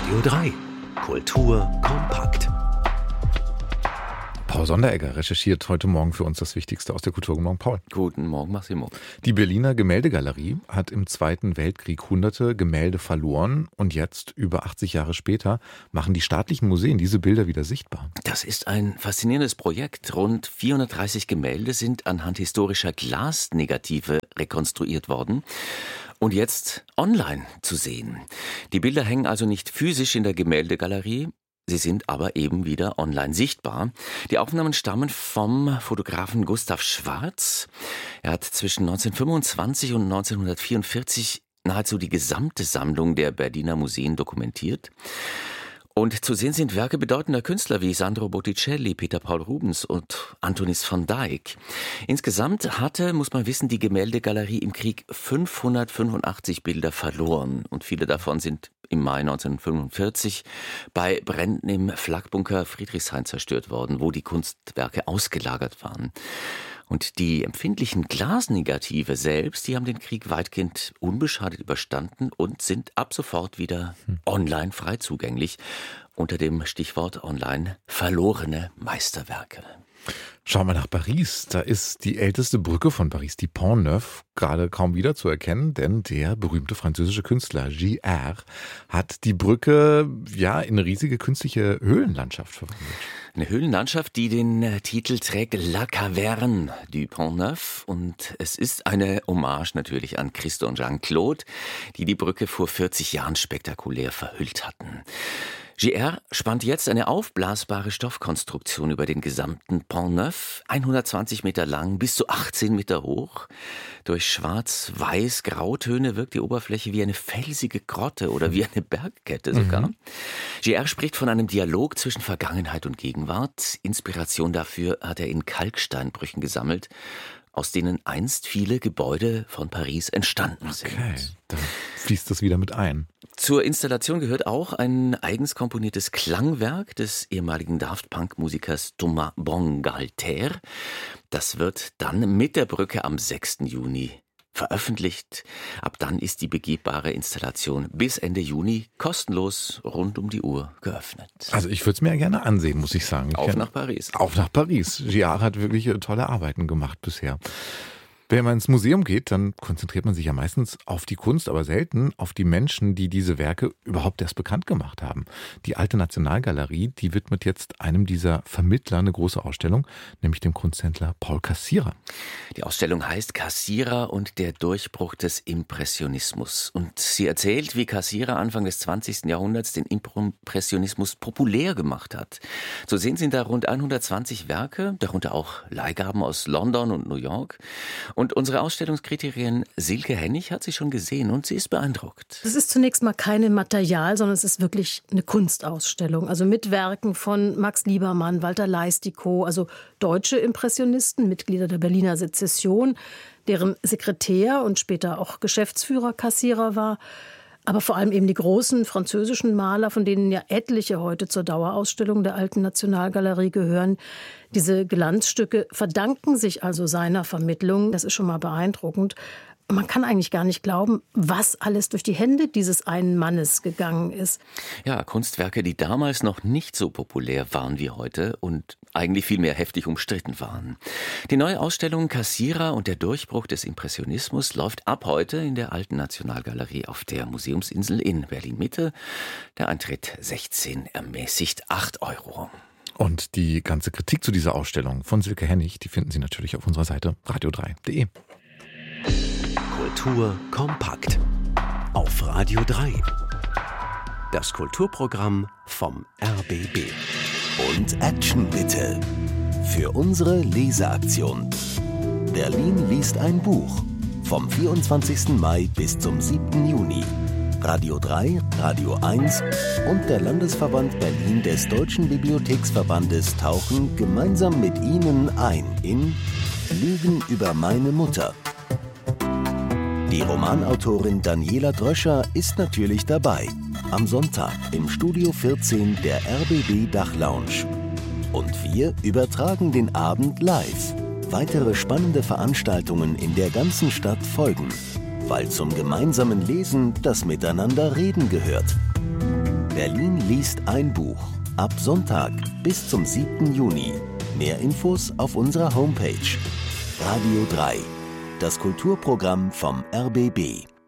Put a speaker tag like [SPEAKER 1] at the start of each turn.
[SPEAKER 1] Radio 3. Kultur kompakt.
[SPEAKER 2] Paul Sonderegger recherchiert heute Morgen für uns das Wichtigste aus der Kultur. Guten Morgen, Paul.
[SPEAKER 3] Guten Morgen, Massimo.
[SPEAKER 2] Die Berliner Gemäldegalerie hat im Zweiten Weltkrieg hunderte Gemälde verloren und jetzt, über 80 Jahre später, machen die staatlichen Museen diese Bilder wieder sichtbar.
[SPEAKER 3] Das ist ein faszinierendes Projekt. Rund 430 Gemälde sind anhand historischer Glasnegative rekonstruiert worden und jetzt online zu sehen. Die Bilder hängen also nicht physisch in der Gemäldegalerie, sie sind aber eben wieder online sichtbar. Die Aufnahmen stammen vom Fotografen Gustav Schwarz. Er hat zwischen 1925 und 1944 nahezu die gesamte Sammlung der Berliner Museen dokumentiert. Und zu sehen sind Werke bedeutender Künstler wie Sandro Botticelli, Peter Paul Rubens und Antonis van Dyck. Insgesamt hatte, muss man wissen, die Gemäldegalerie im Krieg 585 Bilder verloren. Und viele davon sind im Mai 1945 bei Bränden im Flakbunker Friedrichshain zerstört worden, wo die Kunstwerke ausgelagert waren. Und die empfindlichen Glasnegative selbst, die haben den Krieg weitgehend unbeschadet überstanden und sind ab sofort wieder online frei zugänglich unter dem Stichwort online verlorene Meisterwerke.
[SPEAKER 2] Schauen wir nach Paris. Da ist die älteste Brücke von Paris, die Pont Neuf, gerade kaum wiederzuerkennen, denn der berühmte französische Künstler JR hat die Brücke in eine riesige künstliche Höhlenlandschaft verwandelt.
[SPEAKER 3] Eine Höhlenlandschaft, die den Titel trägt La Caverne du Pont Neuf, und es ist eine Hommage natürlich an Christo und Jean-Claude, die die Brücke vor 40 Jahren spektakulär verhüllt hatten. JR spannt jetzt eine aufblasbare Stoffkonstruktion über den gesamten Pont Neuf, 120 Meter lang, bis zu 18 Meter hoch. Durch Schwarz-Weiß-Grautöne wirkt die Oberfläche wie eine felsige Grotte oder wie eine Bergkette sogar. JR spricht von einem Dialog zwischen Vergangenheit und Gegenwart. Inspiration dafür hat er in Kalksteinbrüchen gesammelt, aus denen einst viele Gebäude von Paris entstanden sind.
[SPEAKER 2] Okay, dann fließt das wieder mit ein.
[SPEAKER 3] Zur Installation gehört auch ein eigens komponiertes Klangwerk des ehemaligen Daft-Punk-Musikers Thomas Bangalter. Das wird dann mit der Brücke am 6. Juni veröffentlicht. Ab dann ist die begehbare Installation bis Ende Juni kostenlos rund um die Uhr geöffnet.
[SPEAKER 2] Also ich würde es mir ja gerne ansehen, muss ich sagen.
[SPEAKER 3] Auf nach Paris.
[SPEAKER 2] Auf nach Paris. JR hat wirklich tolle Arbeiten gemacht bisher. Wenn man ins Museum geht, dann konzentriert man sich ja meistens auf die Kunst, aber selten auf die Menschen, die diese Werke überhaupt erst bekannt gemacht haben. Die Alte Nationalgalerie, die widmet jetzt einem dieser Vermittler eine große Ausstellung, nämlich dem Kunsthändler Paul Cassirer.
[SPEAKER 3] Die Ausstellung heißt Cassirer und der Durchbruch des Impressionismus. Und sie erzählt, wie Cassirer Anfang des 20. Jahrhunderts den Impressionismus populär gemacht hat. Zu sehen sind da rund 120 Werke, darunter auch Leihgaben aus London und New York. Und unsere Ausstellungskriterien Silke Hennig hat sie schon gesehen und sie ist beeindruckt.
[SPEAKER 4] Es ist zunächst mal keine Material, sondern es ist wirklich eine Kunstausstellung. Also mit Werken von Max Liebermann, Walter Leistikow, also deutsche Impressionisten, Mitglieder der Berliner Sezession, deren Sekretär und später auch Geschäftsführer Cassirer war. Aber vor allem eben die großen französischen Maler, von denen ja etliche heute zur Dauerausstellung der Alten Nationalgalerie gehören. Diese Glanzstücke verdanken sich also seiner Vermittlung. Das ist schon mal beeindruckend. Man kann eigentlich gar nicht glauben, was alles durch die Hände dieses einen Mannes gegangen ist.
[SPEAKER 3] Ja, Kunstwerke, die damals noch nicht so populär waren wie heute und eigentlich viel mehr heftig umstritten waren. Die neue Ausstellung Cassirer und der Durchbruch des Impressionismus läuft ab heute in der Alten Nationalgalerie auf der Museumsinsel in Berlin-Mitte. Der Eintritt 16, ermäßigt 8 €.
[SPEAKER 2] Und die ganze Kritik zu dieser Ausstellung von Silke Hennig, die finden Sie natürlich auf unserer Seite radio3.de.
[SPEAKER 1] Kultur kompakt. Auf Radio 3. Das Kulturprogramm vom RBB.
[SPEAKER 5] Und Action bitte. Für unsere Leseaktion. Berlin liest ein Buch. Vom 24. Mai bis zum 7. Juni. Radio 3, Radio 1 und der Landesverband Berlin des Deutschen Bibliotheksverbandes tauchen gemeinsam mit Ihnen ein in Lügen über meine Mutter. Die Romanautorin Daniela Dröscher ist natürlich dabei. Am Sonntag im Studio 14 der RBB Dachlounge. Und wir übertragen den Abend live. Weitere spannende Veranstaltungen in der ganzen Stadt folgen. Weil zum gemeinsamen Lesen das Miteinander reden gehört. Berlin liest ein Buch. Ab Sonntag bis zum 7. Juni. Mehr Infos auf unserer Homepage. Radio 3. Das Kulturprogramm vom RBB.